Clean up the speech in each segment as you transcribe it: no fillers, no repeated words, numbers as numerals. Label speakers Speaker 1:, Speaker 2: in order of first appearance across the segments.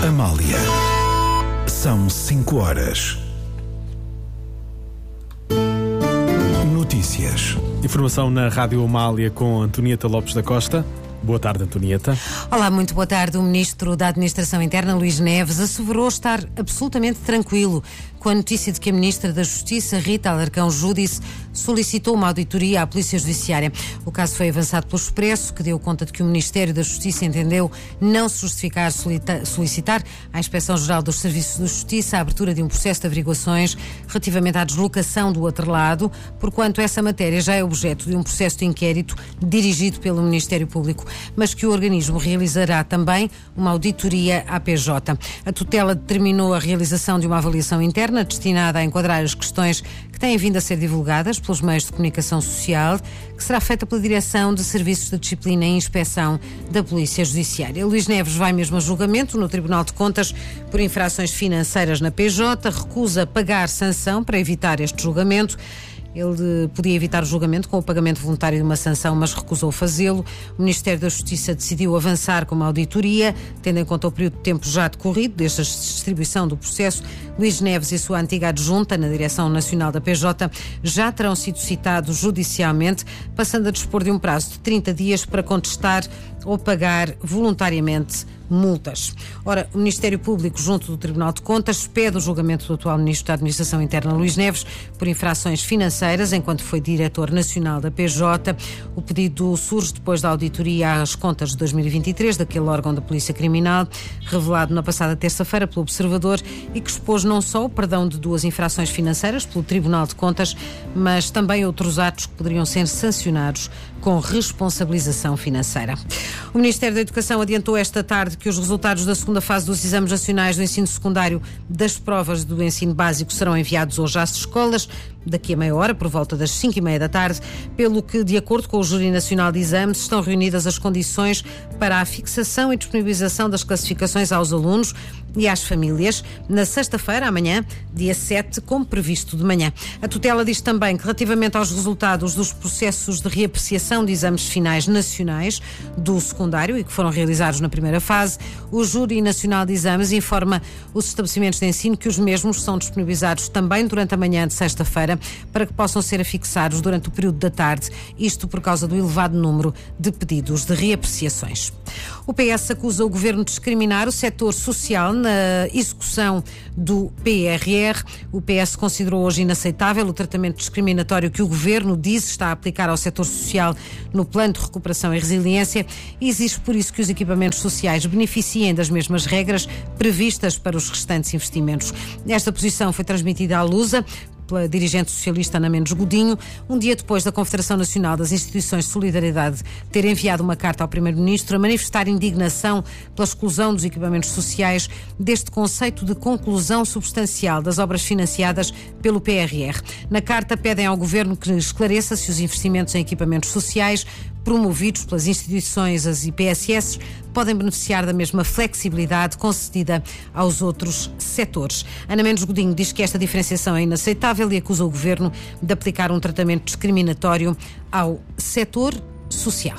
Speaker 1: Amália. São 5 horas. Notícias.
Speaker 2: Informação na Rádio Amália com Antonieta Lopes da Costa. Boa tarde, Antonieta.
Speaker 3: Olá, muito boa tarde. O Ministro da Administração Interna, Luís Neves, assegurou estar absolutamente tranquilo com a notícia de que a Ministra da Justiça, Rita Alarcão Júdice, solicitou uma auditoria à Polícia Judiciária. O caso foi avançado pelo Expresso, que deu conta de que o Ministério da Justiça entendeu não se justificar solicitar à Inspeção-Geral dos Serviços de Justiça a abertura de um processo de averiguações relativamente à deslocação do atrelado, porquanto essa matéria já é objeto de um processo de inquérito dirigido pelo Ministério Público, mas que o organismo realizará também uma auditoria à PJ. A tutela determinou a realização de uma avaliação interna destinada a enquadrar as questões que têm vindo a ser divulgadas pelos meios de comunicação social, que será feita pela Direção de Serviços de Disciplina e Inspeção da Polícia Judiciária. Luís Neves vai mesmo a julgamento no Tribunal de Contas por infrações financeiras na PJ, recusa pagar sanção para evitar este julgamento. Ele podia evitar o julgamento com o pagamento voluntário de uma sanção, mas recusou fazê-lo. O Ministério da Justiça decidiu avançar com uma auditoria, tendo em conta o período de tempo já decorrido desde a distribuição do processo. Luís Neves e a sua antiga adjunta na Direção Nacional da PJ já terão sido citados judicialmente, passando a dispor de um prazo de 30 dias para contestar ou pagar voluntariamente multas. Ora, o Ministério Público, junto do Tribunal de Contas, pede o julgamento do atual Ministro da Administração Interna, Luís Neves, por infrações financeiras, enquanto foi Diretor Nacional da PJ. O pedido surge depois da auditoria às contas de 2023 daquele órgão da Polícia Criminal, revelado na passada terça-feira pelo Observador, e que expôs não só o perdão de 2 infrações financeiras pelo Tribunal de Contas, mas também outros atos que poderiam ser sancionados com responsabilização financeira. O Ministério da Educação adiantou esta tarde que os resultados da segunda fase dos exames nacionais do ensino secundário das provas do ensino básico serão enviados hoje às escolas, daqui a meia hora, por volta das 5:30 da tarde, pelo que, de acordo com o Júri Nacional de Exames, estão reunidas as condições para a fixação e disponibilização das classificações aos alunos e às famílias, na sexta-feira, amanhã, dia 7, como previsto de manhã. A tutela diz também que, relativamente aos resultados dos processos de reapreciação de exames finais nacionais do secundário e que foram realizados na primeira fase, o Júri Nacional de Exames informa os estabelecimentos de ensino que os mesmos são disponibilizados também durante a manhã de sexta-feira para que possam ser afixados durante o período da tarde, isto por causa do elevado número de pedidos de reapreciações. O PS acusa o Governo de discriminar o setor social na execução do PRR. O PS considerou hoje inaceitável o tratamento discriminatório que o Governo diz está a aplicar ao setor social no Plano de Recuperação e Resiliência e exige por isso que os equipamentos sociais beneficiem das mesmas regras previstas para os restantes investimentos. Esta posição foi transmitida à Lusa pela dirigente socialista Ana Mendes Godinho, um dia depois da Confederação Nacional das Instituições de Solidariedade ter enviado uma carta ao Primeiro-Ministro a manifestar indignação pela exclusão dos equipamentos sociais deste conceito de conclusão substancial das obras financiadas pelo PRR. Na carta pedem ao Governo que esclareça se os investimentos em equipamentos sociais promovidos pelas instituições, as IPSS, podem beneficiar da mesma flexibilidade concedida aos outros setores. Ana Mendes Godinho diz que esta diferenciação é inaceitável e acusa o Governo de aplicar um tratamento discriminatório ao setor social.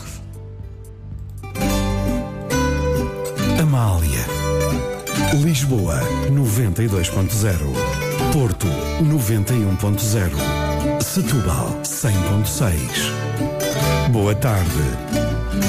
Speaker 1: Amália. Lisboa, 92.0. Porto, 91.0. Setúbal, 100.6. Boa tarde.